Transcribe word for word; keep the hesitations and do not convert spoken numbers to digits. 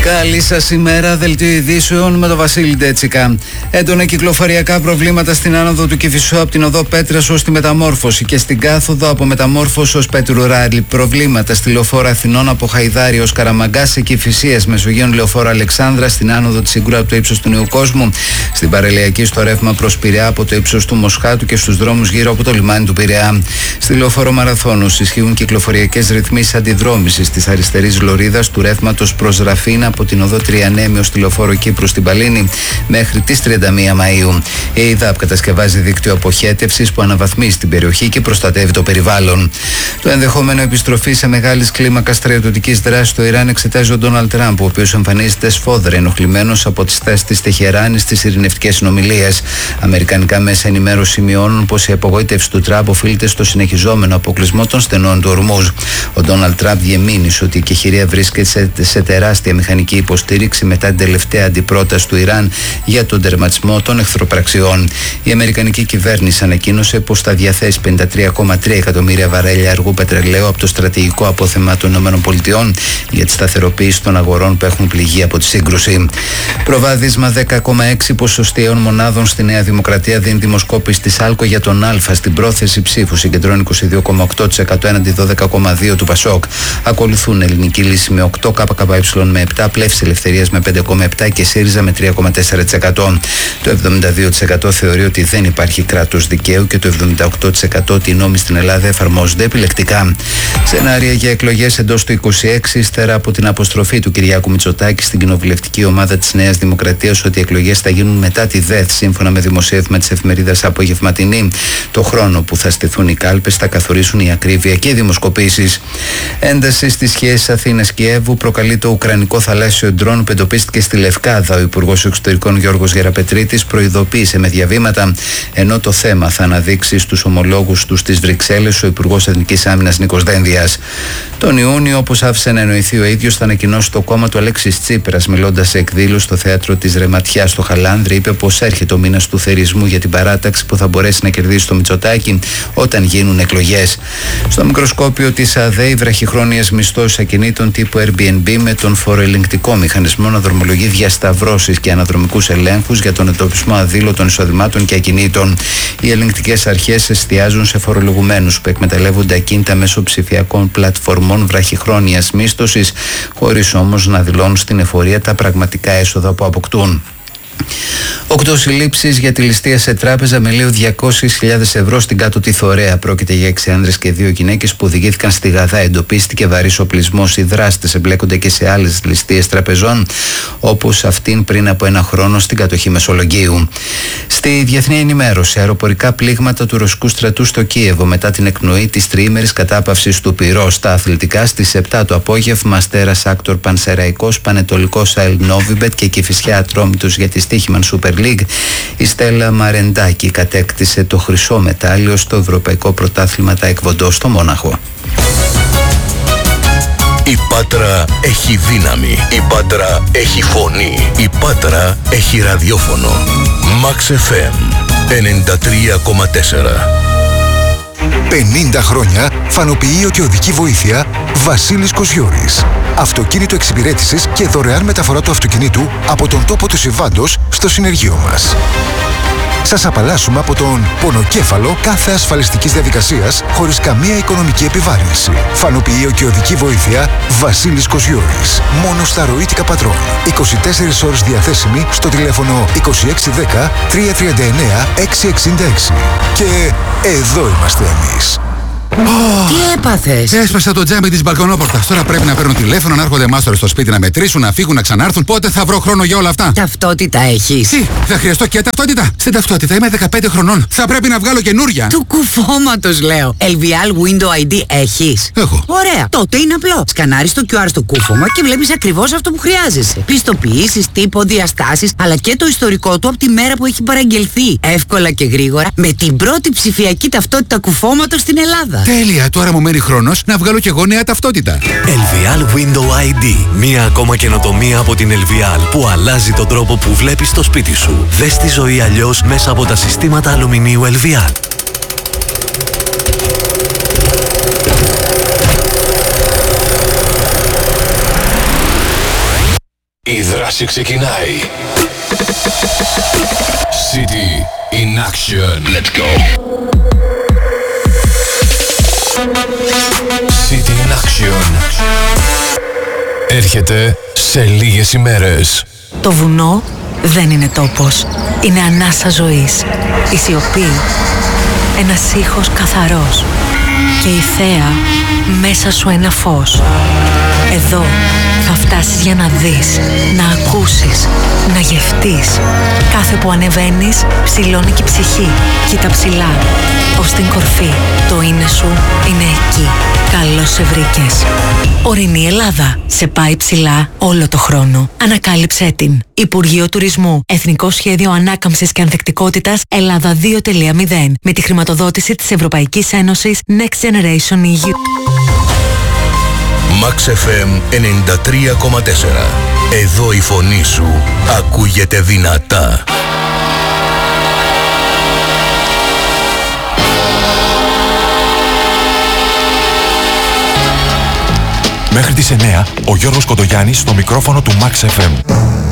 Καλή σας ημέρα, δελτίο ειδήσεων με τον Βασίλη Ντέτσικα. Έντονα κυκλοφοριακά προβλήματα στην άνοδο του Κηφισού από την οδό Πέτρας ως τη Μεταμόρφωση και στην κάθοδο από Μεταμόρφωση ως Πέτρου Ράλη. Προβλήματα στη λεωφόρο Αθηνών από Χαϊδάρη ως Καραμαγκά, σε Κηφισίας Μεσογείων λεωφόρο Αλεξάνδρα, στην άνοδο της Συγκρού από το ύψος του Νέου Κόσμου, στην παραλιακή στο ρεύμα προς Πειραιά από το ύψος του Μοσχάτου και στους δρόμους γύρω από το λιμάνι του Πειραιά. Στη λεωφόρο Μαραθώνους ισχύουν κυκλοφοριακές ρυθμίσεις αντιδρόμησης της αριστερής λωρίδας του ρεύματος προς Ραφίνα από την οδό Τριανέμιο στη λεωφόρο Κύπρου στην Παλίνη μέχρι τις τριάντα μία Μαΐου. Η ΕΙΔΑΠ κατασκευάζει δίκτυο αποχέτευσης που αναβαθμίζει την περιοχή και προστατεύει το περιβάλλον. Το ενδεχόμενο επιστροφή σε μεγάλης κλίμακας στρατιωτικής δράσης στο Ιράν εξετάζει ο Ντόναλντ Τραμπ, ο οποίος εμφανίζεται σφόδρα ενοχλημένος από τις θέσεις της Τεχεράνης στις ειρηνευτικές συνομιλίες. Αμερικανικά μέσα ενημέρωση σημειώνουν πως η απογοήτευση του Τραμπ οφείλεται στο συνεχιζόμενο αποκλεισμό των στενών του Ορμούζ. Ο Ντόναλντ Τραμπ διεμήνυσε ότι η Κεχηρία βρίσκεται σε, σε τεράστια μηχανική υποστήριξη μετά την τελευταία αντιπρόταση του Ιράν για τον τερματισμό των εχθροπραξιών. Η Αμερικανική κυβέρνηση ανακοίνωσε πως θα διαθέσει πενήντα τρία κόμμα τρία εκατομμύρια βαρέλια αργού πετρελαίου από το στρατηγικό απόθεμα των ΗΠΑ για τη σταθεροποίηση των αγορών που έχουν πληγεί από τη σύγκρουση. Προβάδισμα δέκα κόμμα έξι ποσοστιαίων μονάδων στη Νέα Δημοκρατία δίνει δημοσκόπηση της ΑΛΚΟ για τον Α στην πρόθεση ψήφου. Συγκεντρώνει είκοσι δύο κόμμα οκτώ τοις εκατό έναντι δώδεκα κόμμα δύο τοις εκατό του Πασόκ. Ακολουθούν Ελληνική Λύση με οκτώ, ΚΚΕ με επτά, Πλεύση Ελευθερίας με πέντε κόμμα επτά και ΣΥΡΙΖΑ με τρία κόμμα τέσσερα τοις εκατό. Το εβδομήντα δύο τοις εκατό θεωρεί ότι δεν υπάρχει κράτος δικαίου και το εβδομήντα οκτώ τοις εκατό ότι οι νόμοι στην Ελλάδα εφαρμόζονται επιλεκτικά. Σενάρια για εκλογές εντός του είκοσι έξι, ύστερα από την αποστροφή του Κυριάκου Μητσοτάκη στην κοινοβουλευτική ομάδα της Νέας Δημοκρατίας ότι οι εκλογές θα γίνουν μετά τη ΔΕΘ, σύμφωνα με δημοσίευμα της εφημερίδας Απογευματινή. Το χρόνο που θα στηθούν οι κάλπες θα καθορίσουν η ακρίβεια και οι δημοσκοπήσεις. Ένταση στις σχέσεις Αθήνας-Κιέβου προκαλεί το ουκρανικό θαλάσσιο ντρόν που εντοπίστηκε στη Λευκάδα. Ο Υπουργός Εξωτερικών Γιώργος Γεραπετρίτης προειδοποίησε με διαβήματα, ενώ το θέμα θα αναδείξει στους ομολόγους του στις Βρυξέλλες ο Υπουργός Εθνικής Άμυνας Νίκος Δένδιας. Τον Ιούνιο, όπως άφησε να εννοηθεί ο ίδιος, θα ανακοινώσει το κόμμα του Αλέξης Τσίπρας. Μιλώντας σε εκδήλωση στο θέατρο της Ρεματιάς στο Χαλάνδρη, είπε πως έρχεται ο μήνας του θερισμού για την παράταξη που θα μπορέσει να κερδίσει το Μητσοτάκη όταν γίνουν εκλογές. Στο μικροσκόπιο της ΑΔΕ, οι βραχυχρόνιες μισθώσεις ακινήτων τύπου Airbnb με τον φοροελεγκτικό μηχανισμό να δρομολογεί διασταυρώσεις και αναδρομικούς ελέγχους για τον εντοπισμό αδήλωτων εισοδημάτων και ακινήτων. Οι ελεγκτικές αρχές εστιάζουν σε φορολογουμένους που εκμεταλλεύονται ακίνητα μέσω ψηφιακών πλατφορμών βραχυχρόνιας μίσθωσης, χωρίς όμως να δηλώνουν στην εφορία τα πραγματικά έσοδα που αποκτούν. Οκτώ συλλήψεις για τη ληστεία σε τράπεζα με λίγο διακόσιες χιλιάδες ευρώ στην Κάτω Τιθωρέα. Πρόκειται για έξι άνδρες και δύο γυναίκες που οδηγήθηκαν στη Γαδά. Εντοπίστηκε βαρύς οπλισμός. Οι δράστες εμπλέκονται και σε άλλες ληστείες τραπεζών, όπως αυτήν πριν από ένα χρόνο στην κατοχή Μεσολογγίου. Στη διεθνή ενημέρωση, αεροπορικά πλήγματα του ρωσικού στρατού στο Κίεβο μετά την εκπνοή της τριήμερης κατάπαυσης του πυρός. Στα αθλητικά, στις επτά το απόγευμα, Αστέρας Άκτορ Πανσεραϊκός, Πανετολικός ΑΕΛ Νόβιμπετ και Κηφισιά Ατρόμητος για τη Στίχημαν Super League. Η Στέλλα Μαρεντάκη κατέκτησε το χρυσό μετάλλιο στο Ευρωπαϊκό Πρωτάθλημα Ταεκβοντό στο Μόναχο. Η Πάτρα έχει δύναμη. Η Πάτρα έχει φωνή. Η Πάτρα έχει ραδιόφωνο. Max εφ εμ ενενήντα τρία κόμμα τέσσερα. πενήντα χρόνια φανοποιείο και οδική βοήθεια Βασίλης Κοσιώρης. Αυτοκίνητο εξυπηρέτησης και δωρεάν μεταφορά του αυτοκινήτου από τον τόπο του συμβάντος στο συνεργείο μας. Σας απαλλάσσουμε από τον πονοκέφαλο κάθε ασφαλιστικής διαδικασίας χωρίς καμία οικονομική επιβάρυνση. Φανοποιείο και οδική βοήθεια Βασίλης Κοσιώρης. Μόνο στα ροήτικα πατρών. είκοσι τέσσερις ώρες διαθέσιμη στο τηλέφωνο είκοσι έξι δέκα τριακόσια τριάντα εννέα εξακόσια εξήντα έξι. Και εδώ είμαστε εμείς. Τι έπαθες? Έσπασα το τζάμι της μπαλκονόπορτας. Τώρα πρέπει να παίρνουν τηλέφωνο, να έρχονται μάστορες στο σπίτι να μετρήσουν, να φύγουν, να ξανάρθουν. Πότε θα βρω χρόνο για όλα αυτά? Ταυτότητα έχεις? Τι, θα χρειαστώ και ταυτότητα. Στην ταυτότητα είμαι δεκαπέντε χρονών. Θα πρέπει να βγάλω καινούρια. Του κουφώματος λέω. ελ βι ελ Window άι ντι έχεις? Έχω. Ωραία. Τότε είναι απλό. Σκανάρεις το κιου αρ στο κούφωμα και βλέπεις ακριβώς αυτό που χρειάζεσαι. Πιστοποιήσεις, τύπο, διαστάσεις, αλλά και το ιστορικό του από τη μέρα που έχει παραγγελθεί. Εύκολα και γρήγορα με την πρώτη ψηφιακή ταυτότητα κουφώματος στην Ελλάδα. Τέλεια, τώρα μου μένει χρόνος να βγάλω κι εγώ νέα ταυτότητα. ελ βι ελ Window άι ντι. Μία ακόμα καινοτομία από την ελ βι ελ που αλλάζει τον τρόπο που βλέπεις το σπίτι σου. Δες τη ζωή αλλιώς μέσα από τα συστήματα αλουμινίου ελ βι ελ. Η δράση ξεκινάει. City in action. Let's go. City in action. Έρχεται σε λίγες ημέρες. Το βουνό δεν είναι τόπος. Είναι ανάσα ζωής. Η σιωπή. Ένας ήχος καθαρός. Και η θέα μέσα σου ένα φως. Εδώ θα φτάσεις για να δεις, να ακούσεις, να γευτείς. Κάθε που ανεβαίνεις ψηλώνει και η ψυχή. Κοίτα ψηλά, ως την κορφή. Το είναι σου είναι εκεί. Καλώς σε βρήκες. Ορεινή Ελλάδα. Σε πάει ψηλά όλο το χρόνο. Ανακάλυψέ την. Υπουργείο Τουρισμού. Εθνικό Σχέδιο Ανάκαμψης και Ανθεκτικότητας Ελλάδα δύο τελεία μηδέν. Με τη χρηματοδότηση της Ευρωπαϊκής Ένωσης Next Generation ι γιου. Max εφ εμ ενενήντα τρία κόμμα τέσσερα. Εδώ η φωνή σου ακούγεται δυνατά. Μέχρι τις εννέα, ο Γιώργος Κοντογιάννης στο μικρόφωνο του Max εφ εμ.